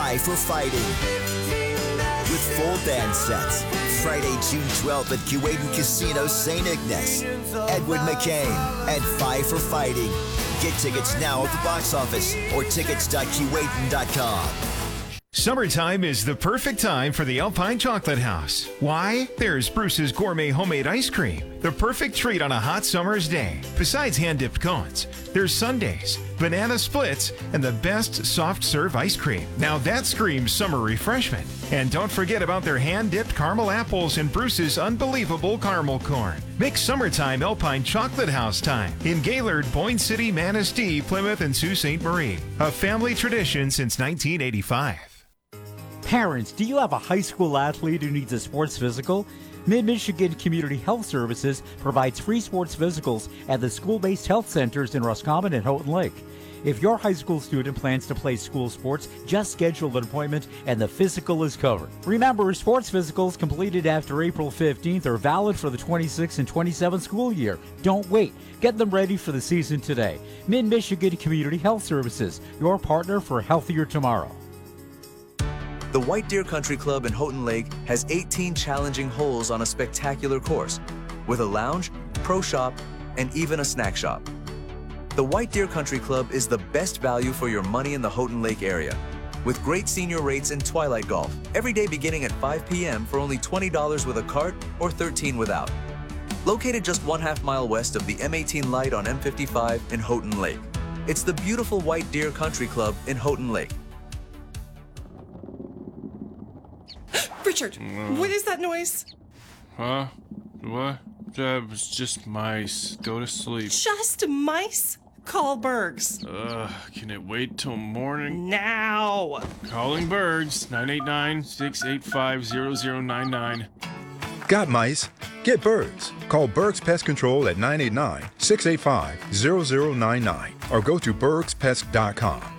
Five for Fighting. With full band sets. Friday, June 12th at Kuwaitan Casino, St. Ignace. Edward McCain and Five for Fighting. Get tickets now at the box office or tickets.kuwaitan.com. Summertime is the perfect time for the Alpine Chocolate House. Why? There's Bruce's Gourmet Homemade Ice Cream, the perfect treat on a hot summer's day. Besides hand-dipped cones, there's sundaes, banana splits, and the best soft-serve ice cream. Now that screams summer refreshment. And don't forget about their hand-dipped caramel apples and Bruce's unbelievable caramel corn. Make summertime Alpine Chocolate House time in Gaylord, Boyne City, Manistee, Plymouth, and Sault Ste. Marie. A family tradition since 1985. Parents, do you have a high school athlete who needs a sports physical? Mid-Michigan Community Health Services provides free sports physicals at the school-based health centers in Roscommon and Houghton Lake. If your high school student plans to play school sports, just schedule an appointment and the physical is covered. Remember, sports physicals completed after April 15th are valid for the 26 and 27 school year. Don't wait. Get them ready for the season today. Mid-Michigan Community Health Services, your partner for a healthier tomorrow. The White Deer Country Club in Houghton Lake has 18 challenging holes on a spectacular course, with a lounge, pro shop, and even a snack shop. The White Deer Country Club is the best value for your money in the Houghton Lake area, with great senior rates in Twilight Golf, every day beginning at 5 p.m. for only $20 with a cart or $13 without. Located just 1/2 mile west of the M18 light on M55 in Houghton Lake. It's the beautiful White Deer Country Club in Houghton Lake. Richard, what is that noise? Huh? What? That was just mice. Go to sleep. Just mice? Call Bergs. Can it wait till morning? Now! Calling Bergs. 989-685-0099. Got mice? Get Bergs. Call Bergs Pest Control at 989-685-0099 or go to bergspest.com.